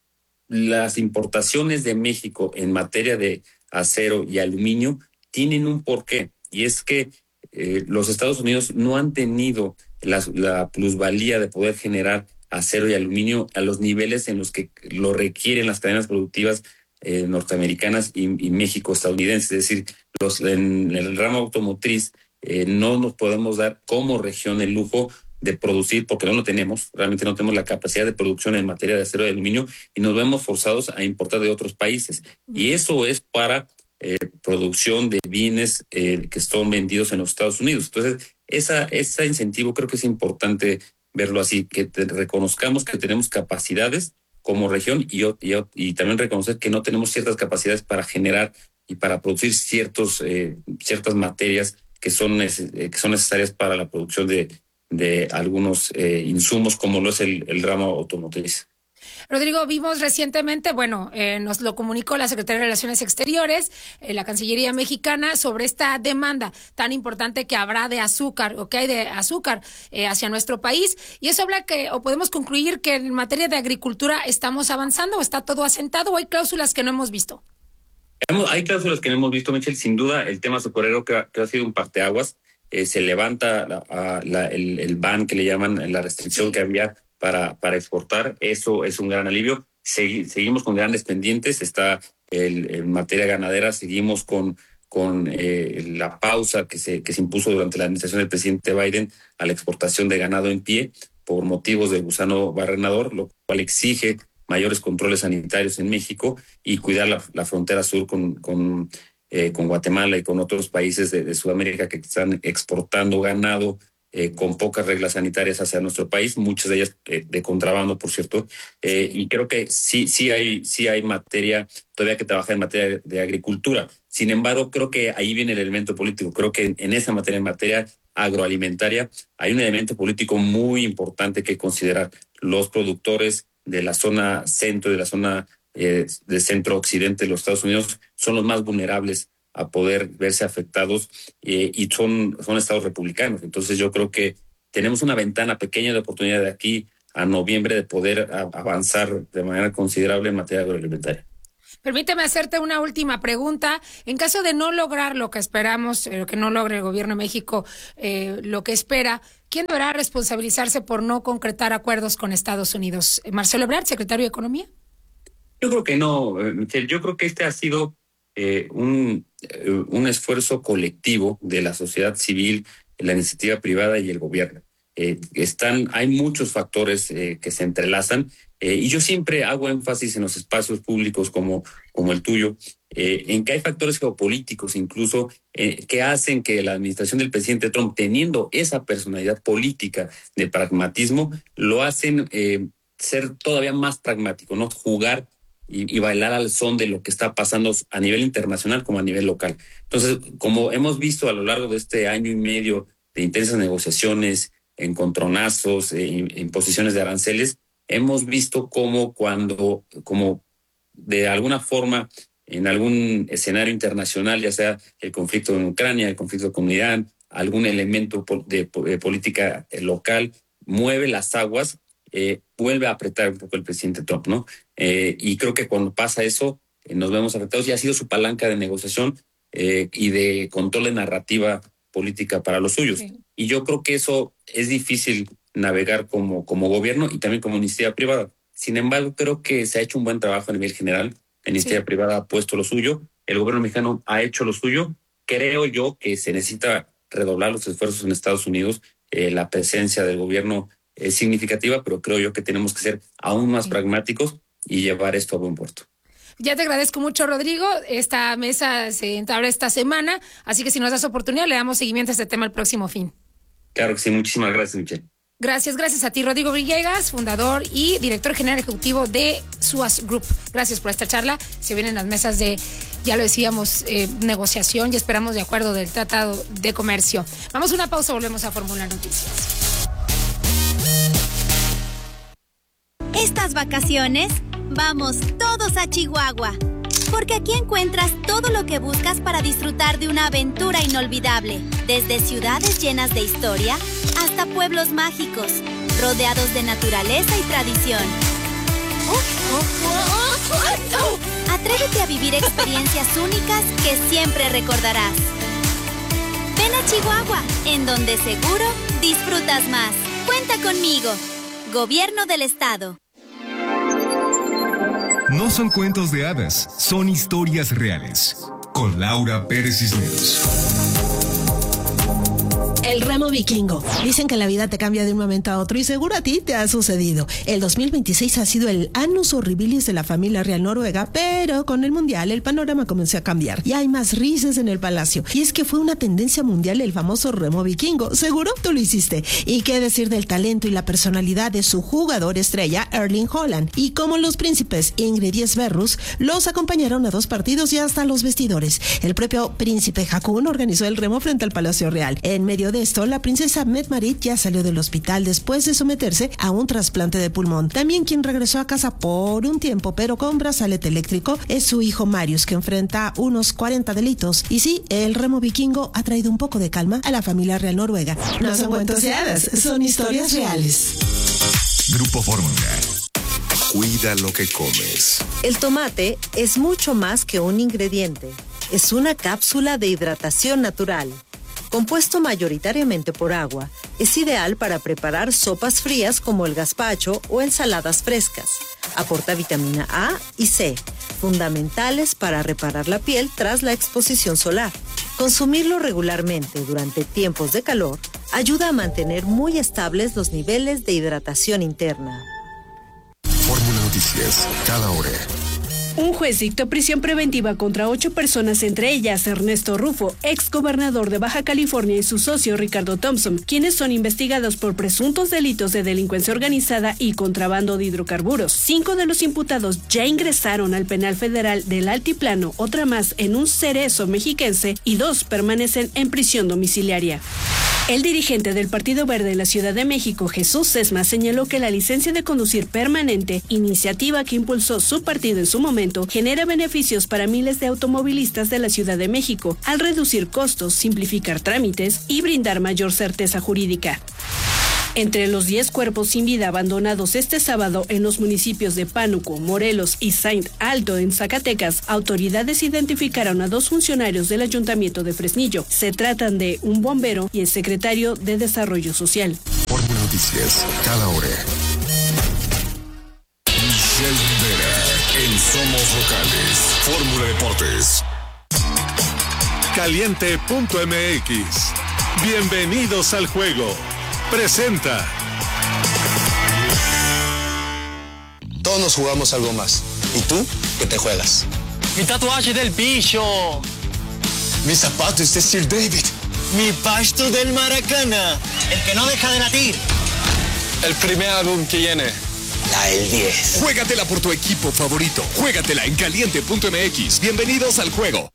las importaciones de México en materia de acero y aluminio tienen un porqué, y es que eh, los Estados Unidos no han tenido la, la plusvalía de poder generar acero y aluminio a los niveles en los que lo requieren las cadenas productivas eh, norteamericanas y, y México estadounidenses. Es decir, los, en el ramo automotriz eh, no nos podemos dar como región el lujo de producir, porque no lo tenemos, realmente no tenemos la capacidad de producción en materia de acero y aluminio y nos vemos forzados a importar de otros países. Y eso es para eh, producción de bienes eh, que son vendidos en los Estados Unidos. Entonces, esa, ese incentivo creo que es importante verlo así, que te, reconozcamos que tenemos capacidades como región y, y, y también reconocer que no tenemos ciertas capacidades para generar y para producir ciertos eh, ciertas materias que son, que son necesarias para la producción de de algunos eh, insumos como lo es el, el ramo automotriz. Rodrigo, vimos recientemente, bueno, eh, nos lo comunicó la Secretaría de Relaciones Exteriores, eh, la Cancillería mexicana, sobre esta demanda tan importante que habrá de azúcar, o que hay de azúcar eh, hacia nuestro país. Y eso habla que, o podemos concluir que en materia de agricultura estamos avanzando, o está todo asentado, o hay cláusulas que no hemos visto. Hay cláusulas que no hemos visto, Michelle. Sin duda, el tema azucarero que ha, que ha sido un parteaguas. Eh, se levanta la, la, el, el ban que le llaman, la restricción que había para, para exportar. Eso es un gran alivio. Segui, seguimos con grandes pendientes. Está el, en materia ganadera, seguimos con, con eh, la pausa que se, que se impuso durante la administración del presidente Biden a la exportación de ganado en pie por motivos del gusano barrenador, lo cual exige mayores controles sanitarios en México y cuidar la, la frontera sur con, con Eh, con Guatemala y con otros países de, de Sudamérica que están exportando ganado eh, con pocas reglas sanitarias hacia nuestro país, muchas de ellas eh, de contrabando, por cierto, eh, y creo que sí, sí hay, sí hay materia todavía que trabajar en materia de, de agricultura. Sin embargo, creo que ahí viene el elemento político. Creo que en, en esa materia, en materia agroalimentaria, hay un elemento político muy importante que considerar. Los productores de la zona centro, de la zona Eh, de centro-occidente de los Estados Unidos son los más vulnerables a poder verse afectados eh, y son, son estados republicanos. Entonces yo creo que tenemos una ventana pequeña de oportunidad de aquí a noviembre de poder a, avanzar de manera considerable en materia agroalimentaria. Permíteme hacerte una última pregunta. En caso de no lograr lo que esperamos, eh, que no logre el gobierno de México eh, lo que espera, ¿quién deberá responsabilizarse por no concretar acuerdos con Estados Unidos? ¿Marcelo Ebrard, secretario de Economía? Yo creo que no, Michelle. Yo creo que este ha sido eh, un, eh, un esfuerzo colectivo de la sociedad civil, la iniciativa privada y el gobierno. Eh, están, hay muchos factores eh, que se entrelazan eh, y yo siempre hago énfasis en los espacios públicos como, como el tuyo, eh, en que hay factores geopolíticos incluso eh, que hacen que la administración del presidente Trump, teniendo esa personalidad política de pragmatismo, lo hacen eh, ser todavía más pragmático, ¿no? Jugar Y, y bailar al son de lo que está pasando a nivel internacional como a nivel local. Entonces, como hemos visto a lo largo de este año y medio de intensas negociaciones, encontronazos, eh, imposiciones de aranceles, hemos visto cómo cuando, como de alguna forma, en algún escenario internacional, ya sea el conflicto en Ucrania, el conflicto con Irán, algún elemento de, de política local, mueve las aguas, Eh, vuelve a apretar un poco el presidente Trump, ¿no? Eh, y creo que cuando pasa eso, eh, nos vemos afectados y ha sido su palanca de negociación eh, y de control de narrativa política para los suyos. Sí. Y yo creo que eso es difícil navegar como, como gobierno y también como iniciativa privada. Sin embargo, creo que se ha hecho un buen trabajo a nivel general. La iniciativa sí. privada ha puesto lo suyo, el gobierno mexicano ha hecho lo suyo. Creo yo que se necesita redoblar los esfuerzos en Estados Unidos. Eh, la presencia del gobierno es significativa, pero creo yo que tenemos que ser aún más sí. pragmáticos y llevar esto a buen puerto. Ya te agradezco mucho, Rodrigo. Esta mesa se entabla esta semana, así que si nos das oportunidad, le damos seguimiento a este tema el próximo fin. Claro que sí. Muchísimas gracias, Michelle. Gracias, gracias a ti, Rodrigo Villegas, fundador y director general ejecutivo de SUAS Group. Gracias por esta charla. Se vienen las mesas de, ya lo decíamos, eh, negociación y esperamos de acuerdo del Tratado de Comercio. Vamos a una pausa, volvemos a Fórmula Noticias. Estas vacaciones, vamos todos a Chihuahua, porque aquí encuentras todo lo que buscas para disfrutar de una aventura inolvidable, desde ciudades llenas de historia hasta pueblos mágicos, rodeados de naturaleza y tradición. Atrévete a vivir experiencias únicas que siempre recordarás. Ven a Chihuahua, en donde seguro disfrutas más. Cuenta conmigo. Gobierno del Estado. No son cuentos de hadas, son historias reales. Con Laura Pérez Cisneros. El El remo vikingo. Dicen que la vida te cambia de un momento a otro y seguro a ti te ha sucedido. El dos mil veintiséis ha sido el annus horribilis de la familia real noruega, pero con el mundial el panorama comenzó a cambiar y hay más risas en el palacio. Y es que fue una tendencia mundial el famoso remo vikingo. Seguro tú lo hiciste. Y qué decir del talento y la personalidad de su jugador estrella, Erling Haaland. Y como los príncipes Ingrid y Sverrus los acompañaron a dos partidos y hasta los vestidores. El propio príncipe Haakon organizó el remo frente al Palacio Real. En medio de esto, la princesa Mette-Marit ya salió del hospital después de someterse a un trasplante de pulmón. También quien regresó a casa por un tiempo, pero con brazalete eléctrico, es su hijo Marius, que enfrenta unos cuarenta delitos. Y sí, el remo vikingo ha traído un poco de calma a la familia real noruega. No son cuentos de hadas, son historias reales. Grupo Fórmula. Cuida lo que comes. El tomate es mucho más que un ingrediente. Es una cápsula de hidratación natural. Compuesto mayoritariamente por agua, es ideal para preparar sopas frías como el gazpacho o ensaladas frescas. Aporta vitamina A y C, fundamentales para reparar la piel tras la exposición solar. Consumirlo regularmente durante tiempos de calor ayuda a mantener muy estables los niveles de hidratación interna. Fórmula Noticias, cada hora. Un juez dictó prisión preventiva contra ocho personas, entre ellas Ernesto Rufo, ex gobernador de Baja California, y su socio Ricardo Thompson, quienes son investigados por presuntos delitos de delincuencia organizada y contrabando de hidrocarburos. Cinco de los imputados ya ingresaron al penal federal del Altiplano, otra más en un cerezo mexiquense y dos permanecen en prisión domiciliaria. El dirigente del Partido Verde en la Ciudad de México, Jesús Sesma, señaló que la licencia de conducir permanente, iniciativa que impulsó su partido en su momento, genera beneficios para miles de automovilistas de la Ciudad de México, al reducir costos, simplificar trámites y brindar mayor certeza jurídica. Entre los diez cuerpos sin vida abandonados este sábado en los municipios de Pánuco, Morelos y Saint Alto en Zacatecas, autoridades identificaron a dos funcionarios del Ayuntamiento de Fresnillo. Se tratan de un bombero y el secretario de Desarrollo Social. Fórmula Noticias, cada hora. Michelle Rivera, en Somos Locales. Fórmula Deportes. Caliente punto M X. Bienvenidos al juego. Presenta. Todos nos jugamos algo más. ¿Y tú? ¿Qué te juegas? Mi tatuaje del pillo. Mis zapatos de Sir David. Mi pasto del Maracana. El que no deja de latir. El primer álbum que viene. La El diez. Juégatela por tu equipo favorito. Juégatela en caliente punto M X. Bienvenidos al juego.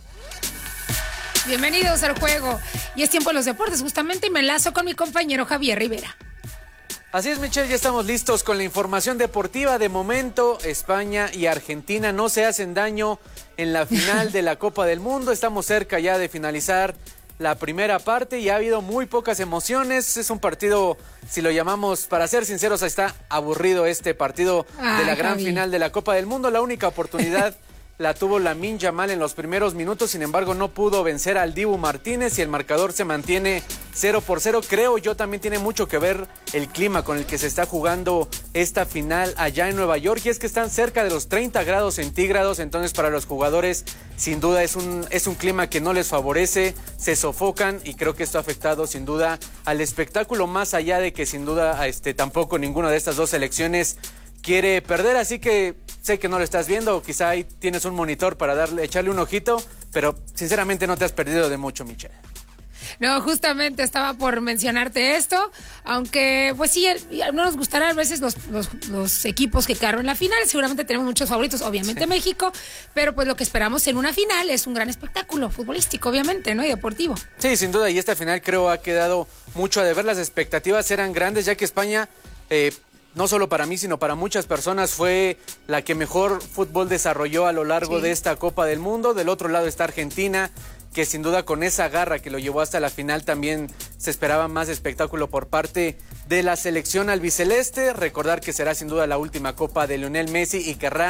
Bienvenidos al juego. Y es tiempo de los deportes, justamente, y me enlazo con mi compañero Javier Rivera. Así es, Michelle, ya estamos listos con la información deportiva. De momento, España y Argentina no se hacen daño en la final de la Copa del Mundo. Estamos cerca ya de finalizar la primera parte y ha habido muy pocas emociones. Es un partido, si lo llamamos, para ser sinceros, está aburrido este partido Ay, de la gran Javi. final de la Copa del Mundo. La única oportunidad la tuvo Lamine Yamal en los primeros minutos, sin embargo no pudo vencer al Dibu Martínez y el marcador se mantiene cero por cero. Creo yo también tiene mucho que ver el clima con el que se está jugando esta final allá en Nueva York, y es que están cerca de los treinta grados centígrados, entonces para los jugadores sin duda es un, es un clima que no les favorece, se sofocan, y creo que esto ha afectado sin duda al espectáculo, más allá de que sin duda este, tampoco ninguna de estas dos selecciones quiere perder, así que sé que no lo estás viendo, o quizá ahí tienes un monitor para darle, echarle un ojito, pero sinceramente no te has perdido de mucho, Michelle. No, justamente estaba por mencionarte esto, aunque pues sí, no nos gustará a veces los, los, los equipos que quedaron en la final, seguramente tenemos muchos favoritos, obviamente sí. México, pero pues lo que esperamos en una final es un gran espectáculo futbolístico, obviamente, ¿no? Y deportivo. Sí, sin duda, y esta final creo ha quedado mucho a deber, las expectativas eran grandes, ya que España... Eh, no solo para mí, sino para muchas personas, fue la que mejor fútbol desarrolló a lo largo sí. de esta Copa del Mundo. Del otro lado está Argentina, que sin duda con esa garra que lo llevó hasta la final también se esperaba más espectáculo por parte de la selección albiceleste. Recordar que será sin duda la última Copa de Lionel Messi y querrá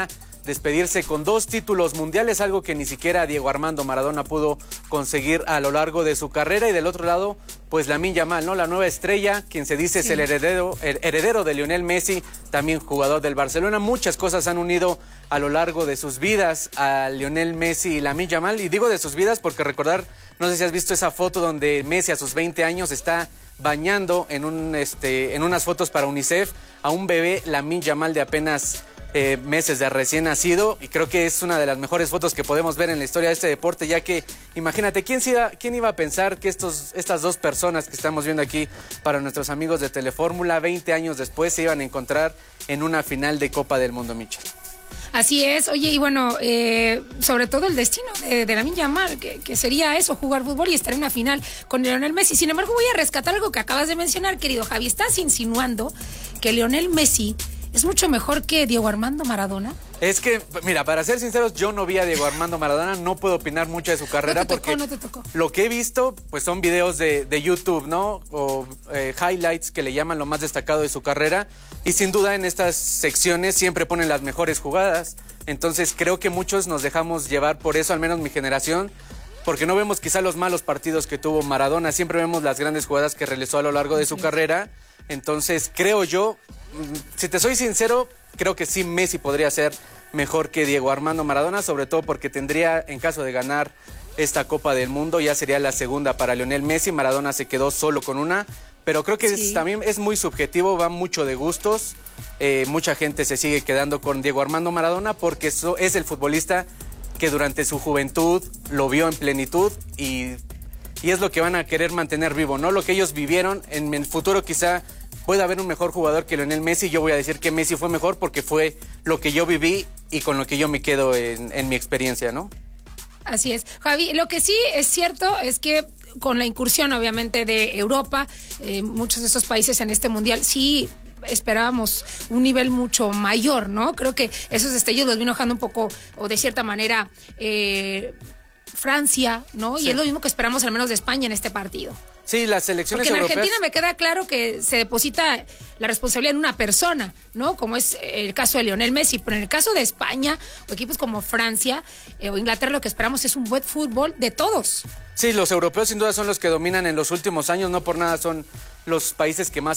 despedirse con dos títulos mundiales, algo que ni siquiera Diego Armando Maradona pudo conseguir a lo largo de su carrera. Y del otro lado, pues Lamine Yamal, ¿no? La nueva estrella, quien se dice sí. es el heredero, el heredero de Lionel Messi, también jugador del Barcelona. Muchas cosas han unido a lo largo de sus vidas a Lionel Messi y Lamine Yamal. Y digo de sus vidas porque recordar, no sé si has visto esa foto donde Messi a sus veinte años está bañando en, un, este, en unas fotos para UNICEF a un bebé Lamine Yamal de apenas eh, meses de recién nacido, y creo que es una de las mejores fotos que podemos ver en la historia de este deporte, ya que imagínate, ¿quién, iba, quién iba a pensar que estos, estas dos personas que estamos viendo aquí para nuestros amigos de Telefórmula, veinte años después se iban a encontrar en una final de Copa del Mundo, Michel? Así es, oye, y bueno, eh, sobre todo el destino de, de Lamine Yamal, que, que sería eso, jugar fútbol y estar en una final con Lionel Messi. Sin embargo, voy a rescatar algo que acabas de mencionar, querido Javi. ¿Estás insinuando que Lionel Messi es mucho mejor que Diego Armando Maradona? Es que, mira, para ser sinceros, yo no vi a Diego Armando Maradona, no puedo opinar mucho de su carrera. No te tocó, porque no te tocó. Lo que he visto, pues son videos de, de YouTube, ¿no? O eh, highlights, que le llaman lo más destacado de su carrera. Y sin duda en estas secciones siempre ponen las mejores jugadas. Entonces creo que muchos nos dejamos llevar por eso, al menos mi generación, porque no vemos quizá los malos partidos que tuvo Maradona, siempre vemos las grandes jugadas que realizó a lo largo de su carrera. Entonces creo yo, si te soy sincero, creo que sí Messi podría ser mejor que Diego Armando Maradona, sobre todo porque tendría, en caso de ganar esta Copa del Mundo, ya sería la segunda para Lionel Messi. Maradona se quedó solo con una, pero creo que sí. es, también es muy subjetivo, va mucho de gustos. Eh, mucha gente se sigue quedando con Diego Armando Maradona porque eso es el futbolista que durante su juventud lo vio en plenitud y, y es lo que van a querer mantener vivo, ¿no? Lo que ellos vivieron. En el futuro quizá pueda haber un mejor jugador que Lionel Messi. Yo voy a decir que Messi fue mejor porque fue lo que yo viví y con lo que yo me quedo en, en mi experiencia, ¿no? Así es. Javi, lo que sí es cierto es que con la incursión obviamente de Europa, eh, muchos de estos países en este mundial, sí esperábamos un nivel mucho mayor, ¿no? Creo que esos destellos los vino dejando un poco, o de cierta manera, eh, Francia, ¿no? Sí. Y es lo mismo que esperamos al menos de España en este partido. Sí, las selecciones Porque en europeas... Argentina me queda claro que se deposita la responsabilidad en una persona, ¿no? Como es el caso de Lionel Messi. Pero en el caso de España, o equipos como Francia eh, o Inglaterra, lo que esperamos es un buen fútbol de todos. Sí, los europeos sin duda son los que dominan en los últimos años, no por nada son los países que más